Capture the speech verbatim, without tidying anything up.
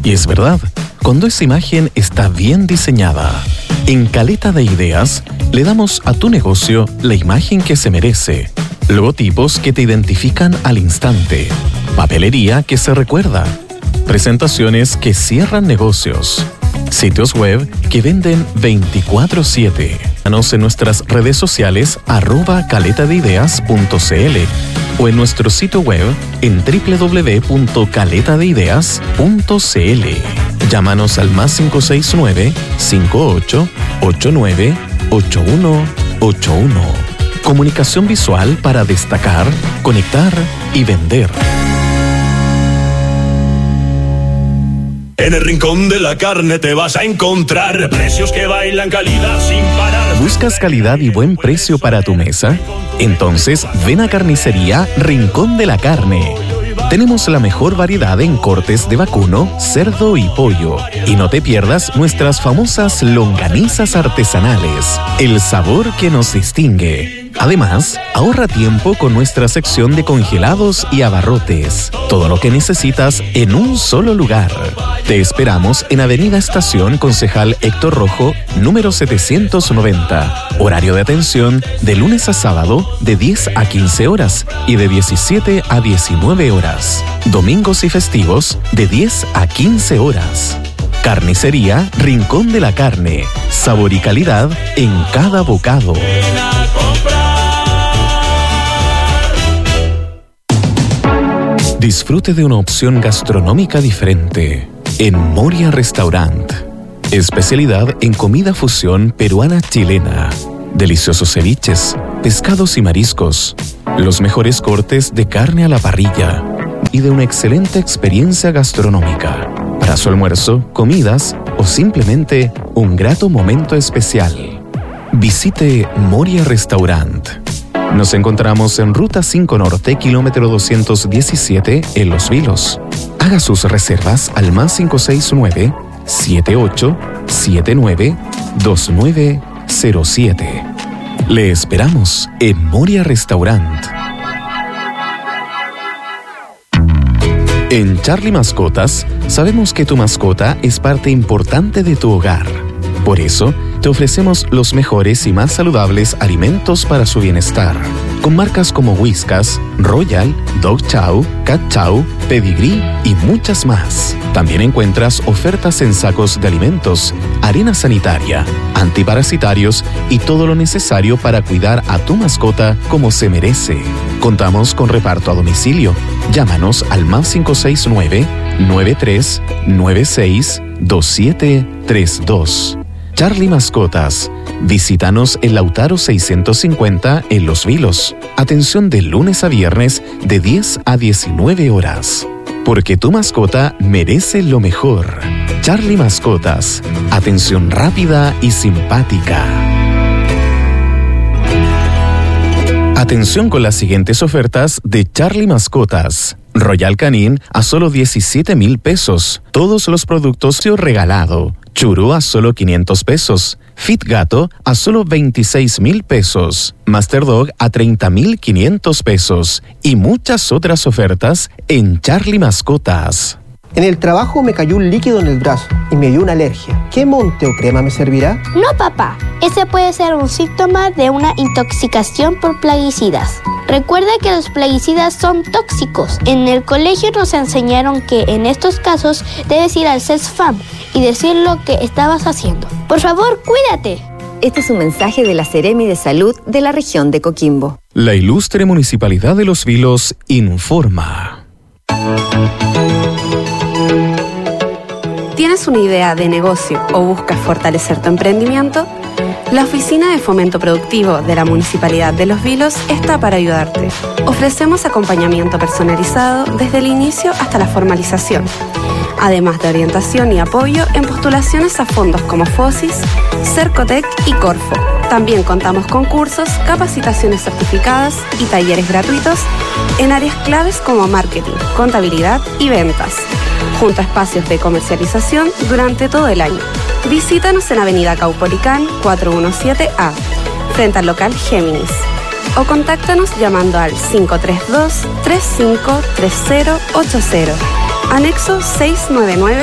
Y es verdad, cuando esa imagen está bien diseñada. En Caleta de Ideas, le damos a tu negocio la imagen que se merece. Logotipos que te identifican al instante. Papelería que se recuerda. Presentaciones que cierran negocios. Sitios web que venden veinticuatro siete. Síguenos en nuestras redes sociales arroba caleta de ideas punto c l o en nuestro sitio web en doble u doble u doble u punto caleta de ideas punto c l. Llámanos al más cinco seis nueve, cinco ocho, ocho nueve, ocho uno ocho uno. Comunicación visual para destacar, conectar y vender. En el rincón de la carne te vas a encontrar precios que bailan, calidad sin parar. ¿Buscas calidad y buen precio para tu mesa? Entonces ven a Carnicería Rincón de la Carne. Tenemos la mejor variedad en cortes de vacuno, cerdo y pollo. Y no te pierdas nuestras famosas longanizas artesanales, el sabor que nos distingue. Además, ahorra tiempo con nuestra sección de congelados y abarrotes. Todo lo que necesitas en un solo lugar. Te esperamos en Avenida Estación Concejal Héctor Rojo, número setecientos noventa. Horario de atención de lunes a sábado de diez a quince horas y de diecisiete a diecinueve horas. Domingos y festivos de diez a quince horas. Carnicería Rincón de la Carne. Sabor y calidad en cada bocado. Disfrute de una opción gastronómica diferente en Moria Restaurant. Especialidad en comida fusión peruana-chilena. Deliciosos ceviches, pescados y mariscos. Los mejores cortes de carne a la parrilla. Y de una excelente experiencia gastronómica. Para su almuerzo, comidas o simplemente un grato momento especial. Visite Moria Restaurant. Nos encontramos en Ruta cinco Norte, kilómetro doscientos diecisiete, en Los Vilos. Haga sus reservas al más cinco seis nueve, siete ocho, siete nueve, dos nueve cero siete. Le esperamos en Moria Restaurant. En Charlie Mascotas, sabemos que tu mascota es parte importante de tu hogar. Por eso, te ofrecemos los mejores y más saludables alimentos para su bienestar. Con marcas como Whiskas, Royal, Dog Chow, Cat Chow, Pedigree y muchas más. También encuentras ofertas en sacos de alimentos, arena sanitaria, antiparasitarios y todo lo necesario para cuidar a tu mascota como se merece. Contamos con reparto a domicilio. Llámanos al más cinco seis nueve, nueve tres, nueve seis, dos siete tres dos. Charlie Mascotas. Visítanos en Lautaro seiscientos cincuenta en Los Vilos. Atención de lunes a viernes de diez a diecinueve horas. Porque tu mascota merece lo mejor. Charlie Mascotas. Atención rápida y simpática. Atención con las siguientes ofertas de Charlie Mascotas. Royal Canin a solo diecisiete mil pesos. Todos los productos regalado. Churú a solo quinientos pesos. Fit Gato a solo veintiséis mil pesos. Master Dog a treinta mil quinientos pesos. Y muchas otras ofertas en Charlie Mascotas. En el trabajo me cayó un líquido en el brazo y me dio una alergia. ¿Qué monte o crema me servirá? No, papá. Ese puede ser un síntoma de una intoxicación por plaguicidas. Recuerda que los plaguicidas son tóxicos. En el colegio nos enseñaron que en estos casos debes ir al CESFAM y decir lo que estabas haciendo. Por favor, cuídate. Este es un mensaje de la Seremi de Salud de la región de Coquimbo. La ilustre Municipalidad de Los Vilos informa. ¿Tienes una idea de negocio o buscas fortalecer tu emprendimiento? La Oficina de Fomento Productivo de la Municipalidad de Los Vilos está para ayudarte. Ofrecemos acompañamiento personalizado desde el inicio hasta la formalización, además de orientación y apoyo en postulaciones a fondos como FOSIS, Cercotec y Corfo. También contamos con cursos, capacitaciones certificadas y talleres gratuitos en áreas claves como marketing, contabilidad y ventas, junto a espacios de comercialización durante todo el año. Visítanos en Avenida Caupolicán cuatrocientos diecisiete A, frente al local Géminis, o contáctanos llamando al cinco tres dos, tres cinco tres cero ocho cero, anexo seiscientos noventa y nueve